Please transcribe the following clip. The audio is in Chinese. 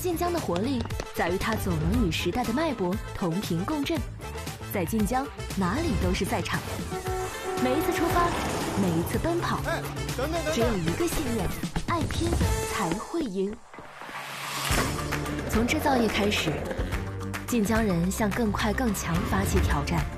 晋江的活力在于它总能与时代的脉搏同频共振。在晋江，哪里都是赛场。每一次出发，每一次奔跑，只有一个信念：爱拼才会赢。从制造业开始，晋江人向更快更强发起挑战。